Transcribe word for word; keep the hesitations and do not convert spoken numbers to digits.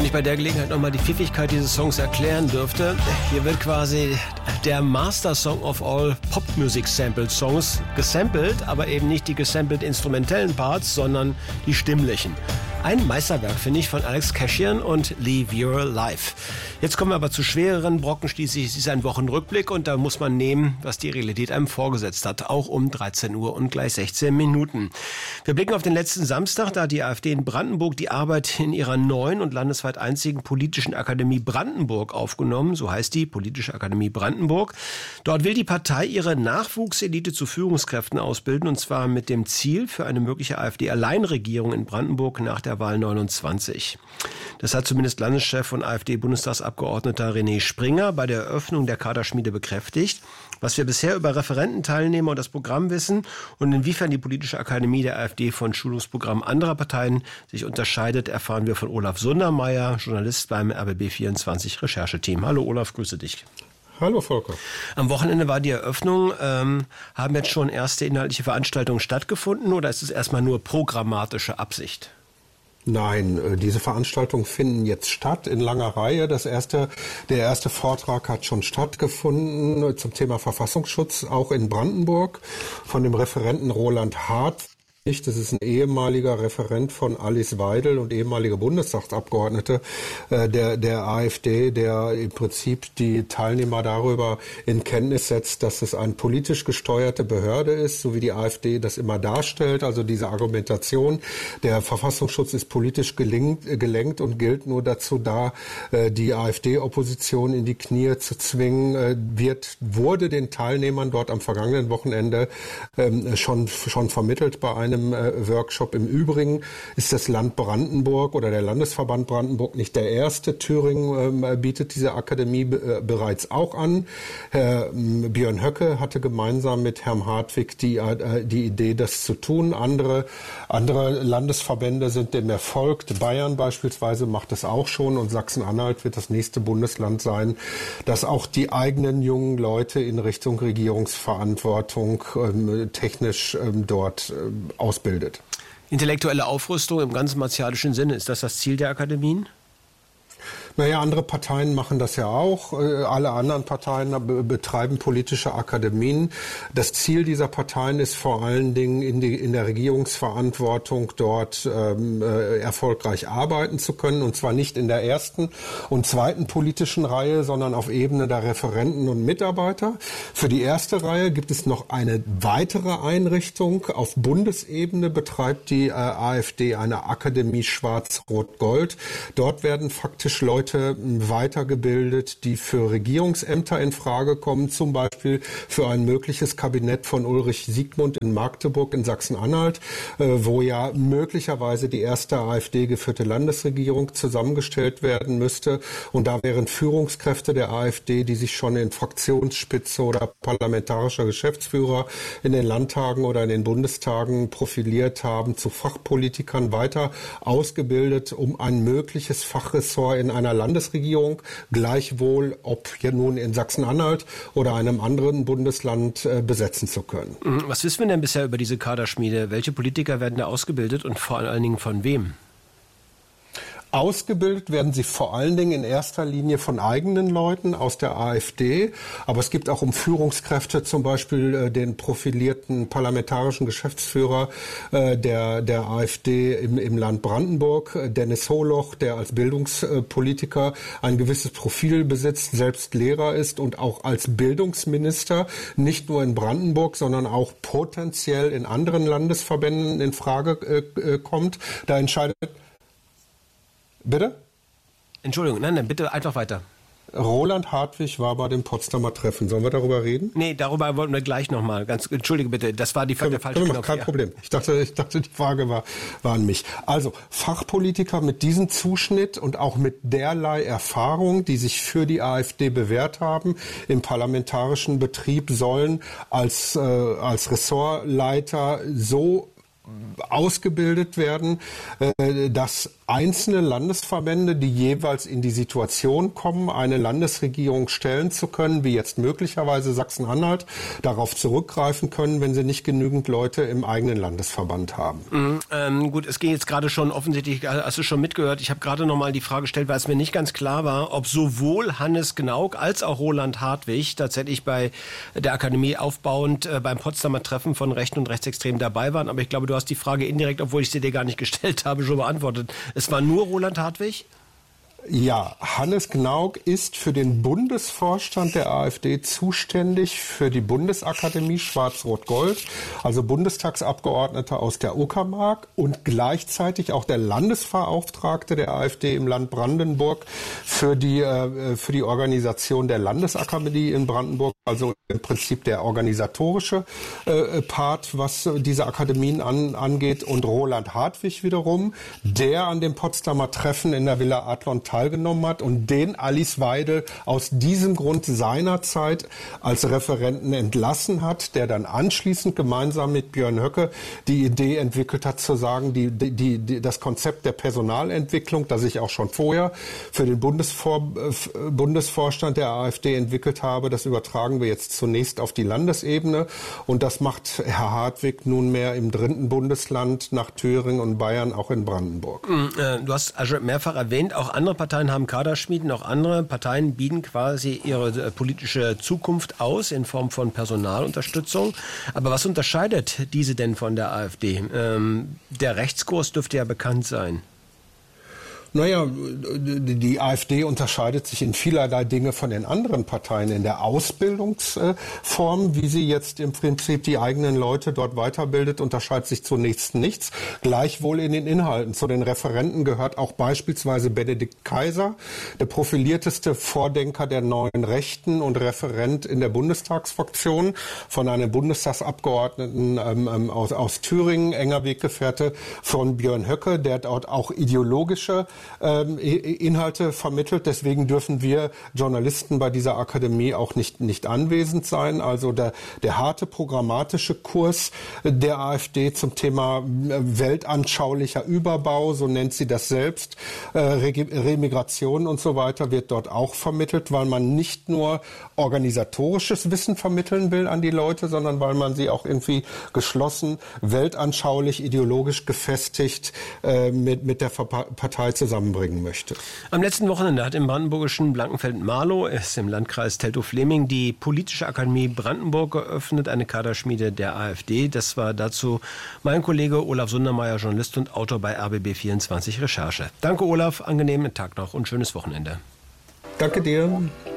Wenn ich bei der Gelegenheit nochmal die Pfiffigkeit dieses Songs erklären dürfte. Hier wird quasi der Master Song of all Pop-Music-Sample-Songs gesampelt, aber eben nicht die gesampelt instrumentellen Parts, sondern die stimmlichen. Ein Meisterwerk, finde ich, von Alex Cashian und Live Your Life. Jetzt kommen wir aber zu schwereren Brocken. Schließlich ist es ein Wochenrückblick und da muss man nehmen, was die Realität einem vorgesetzt hat. Auch um dreizehn Uhr und gleich sechzehn Minuten. Wir blicken auf den letzten Samstag, da hat die AfD in Brandenburg die Arbeit in ihrer neuen und landesweit einzigen Politischen Akademie Brandenburg aufgenommen. So heißt die Politische Akademie Brandenburg. Dort will die Partei ihre Nachwuchselite zu Führungskräften ausbilden, und zwar mit dem Ziel für eine mögliche AfD-Alleinregierung in Brandenburg nach der Wahl neunundzwanzig. Das hat zumindest Landeschef und AfD-Bundestagsabgeordneter René Springer bei der Eröffnung der Kaderschmiede bekräftigt. Was wir bisher über Referententeilnehmer und das Programm wissen und inwiefern die Politische Akademie der AfD von Schulungsprogrammen anderer Parteien sich unterscheidet, erfahren wir von Olaf Sundermeier, Journalist beim R B B vierundzwanzig Rechercheteam. Hallo Olaf, grüße dich. Hallo Volker. Am Wochenende war die Eröffnung. Ähm, haben jetzt schon erste inhaltliche Veranstaltungen stattgefunden oder ist es erstmal nur programmatische Absicht? Nein, diese Veranstaltungen finden jetzt statt in langer Reihe. Das erste, der erste Vortrag hat schon stattgefunden zum Thema Verfassungsschutz, auch in Brandenburg, von dem Referenten Roland Hart. Das ist ein ehemaliger Referent von Alice Weidel und ehemaliger Bundestagsabgeordnete äh, der, der AfD, der im Prinzip die Teilnehmer darüber in Kenntnis setzt, dass es eine politisch gesteuerte Behörde ist, so wie die AfD das immer darstellt. Also diese Argumentation, der Verfassungsschutz ist politisch gelingt, gelenkt und gilt nur dazu da, äh, die AfD-Opposition in die Knie zu zwingen, äh, wird, wurde den Teilnehmern dort am vergangenen Wochenende äh, schon, schon vermittelt bei einem Workshop. Im Übrigen ist das Land Brandenburg oder der Landesverband Brandenburg nicht der erste. Thüringen äh, bietet diese Akademie äh, bereits auch an. Herr äh, Björn Höcke hatte gemeinsam mit Herrn Hartwig die, äh, die Idee, das zu tun. Andere, andere Landesverbände sind dem erfolgt. Bayern beispielsweise macht das auch schon und Sachsen-Anhalt wird das nächste Bundesland sein, das auch die eigenen jungen Leute in Richtung Regierungsverantwortung äh, technisch äh, dort äh, ausbildet. Intellektuelle Aufrüstung im ganz martialischen Sinne, ist das das Ziel der Akademien? Naja, andere Parteien machen das ja auch. Alle anderen Parteien betreiben politische Akademien. Das Ziel dieser Parteien ist vor allen Dingen in, die, in der Regierungsverantwortung dort ähm, äh, erfolgreich arbeiten zu können. Und zwar nicht in der ersten und zweiten politischen Reihe, sondern auf Ebene der Referenten und Mitarbeiter. Für die erste Reihe gibt es noch eine weitere Einrichtung. Auf Bundesebene betreibt die äh, AfD eine Akademie Schwarz-Rot-Gold. Dort werden faktisch Leute weitergebildet, die für Regierungsämter in Frage kommen, zum Beispiel für ein mögliches Kabinett von Ulrich Siegmund in Magdeburg in Sachsen-Anhalt, wo ja möglicherweise die erste AfD-geführte Landesregierung zusammengestellt werden müsste. Und da wären Führungskräfte der AfD, die sich schon in Fraktionsspitze oder parlamentarischer Geschäftsführer in den Landtagen oder in den Bundestagen profiliert haben, zu Fachpolitikern weiter ausgebildet, um ein mögliches Fachressort in einer Landesregierung, gleichwohl ob hier nun in Sachsen-Anhalt oder einem anderen Bundesland äh, besetzen zu können. Was wissen wir denn bisher über diese Kaderschmiede? Welche Politiker werden da ausgebildet und vor allen Dingen von wem? Ausgebildet werden sie vor allen Dingen in erster Linie von eigenen Leuten aus der AfD. Aber es gibt auch um Führungskräfte, zum Beispiel äh, den profilierten parlamentarischen Geschäftsführer äh, der, der AfD im, im Land Brandenburg, äh, Dennis Holoch, der als Bildungspolitiker ein gewisses Profil besitzt, selbst Lehrer ist und auch als Bildungsminister nicht nur in Brandenburg, sondern auch potenziell in anderen Landesverbänden in Frage äh, kommt. Da entscheidet Bitte? Entschuldigung, nein, nein, bitte einfach weiter. Roland Hartwig war bei dem Potsdamer Treffen. Sollen wir darüber reden? Nee, darüber wollten wir gleich nochmal. Ganz, Entschuldige bitte, das war die Können, der falsche Knopf. Kein ja. Problem. Ich dachte, ich dachte, die Frage war, war an mich. Also, Fachpolitiker mit diesem Zuschnitt und auch mit derlei Erfahrung, die sich für die AfD bewährt haben, im parlamentarischen Betrieb sollen als, äh, als Ressortleiter so ausgebildet werden, äh, dass einzelne Landesverbände, die jeweils in die Situation kommen, eine Landesregierung stellen zu können, wie jetzt möglicherweise Sachsen-Anhalt, darauf zurückgreifen können, wenn sie nicht genügend Leute im eigenen Landesverband haben. Mhm, ähm, gut, es ging jetzt gerade schon offensichtlich, hast du schon mitgehört, ich habe gerade noch mal die Frage gestellt, weil es mir nicht ganz klar war, ob sowohl Hannes Gnauk als auch Roland Hartwig tatsächlich bei der Akademie aufbauend äh, beim Potsdamer Treffen von Rechten und Rechtsextremen dabei waren. Aber ich glaube, du hast die Frage indirekt, obwohl ich sie dir gar nicht gestellt habe, schon beantwortet. Es war nur Roland Hartwig? Ja, Hannes Gnauk ist für den Bundesvorstand der AfD zuständig für die Bundesakademie Schwarz-Rot-Gold, also Bundestagsabgeordneter aus der Uckermark und gleichzeitig auch der Landesbeauftragte der AfD im Land Brandenburg für die, äh, für die Organisation der Landesakademie in Brandenburg, also im Prinzip der organisatorische äh, Part, was diese Akademien an, angeht. Und Roland Hartwig wiederum, der an dem Potsdamer Treffen in der Villa Adlon teilgenommen hat und den Alice Weidel aus diesem Grund seinerzeit als Referenten entlassen hat, der dann anschließend gemeinsam mit Björn Höcke die Idee entwickelt hat, zu sagen, die, die, die, das Konzept der Personalentwicklung, das ich auch schon vorher für den Bundesvor, Bundesvorstand der AfD entwickelt habe, das übertragen wir jetzt zunächst auf die Landesebene und das macht Herr Hartwig nunmehr im dritten Bundesland nach Thüringen und Bayern auch in Brandenburg. Du hast also mehrfach erwähnt, auch andere Parteien haben Kaderschmieden, auch andere Parteien bieten quasi ihre äh, politische Zukunft aus in Form von Personalunterstützung. Aber was unterscheidet diese denn von der AfD? Ähm, der Rechtskurs dürfte ja bekannt sein. Naja, die AfD unterscheidet sich in vielerlei Dinge von den anderen Parteien. In der Ausbildungsform, wie sie jetzt im Prinzip die eigenen Leute dort weiterbildet, unterscheidet sich zunächst nichts. Gleichwohl in den Inhalten. Zu den Referenten gehört auch beispielsweise Benedikt Kaiser, der profilierteste Vordenker der neuen Rechten und Referent in der Bundestagsfraktion, von einem Bundestagsabgeordneten ähm, aus, aus Thüringen, enger Weggefährte von Björn Höcke, der dort auch ideologische Inhalte vermittelt. Deswegen dürfen wir Journalisten bei dieser Akademie auch nicht, nicht anwesend sein. Also der, der harte programmatische Kurs der AfD zum Thema weltanschaulicher Überbau, so nennt sie das selbst, Remigration und so weiter, wird dort auch vermittelt, weil man nicht nur organisatorisches Wissen vermitteln will an die Leute, sondern weil man sie auch irgendwie geschlossen, weltanschaulich, ideologisch gefestigt äh, mit, mit der Partei zusammen zusammenbringen möchte. Am letzten Wochenende hat im brandenburgischen Blankenfeld-Marlow, ist im Landkreis Teltow-Fleming, die Politische Akademie Brandenburg geöffnet, eine Kaderschmiede der AfD. Das war dazu mein Kollege Olaf Sundermeier, Journalist und Autor bei R B B vierundzwanzig Recherche. Danke Olaf, angenehmen Tag noch und schönes Wochenende. Danke dir.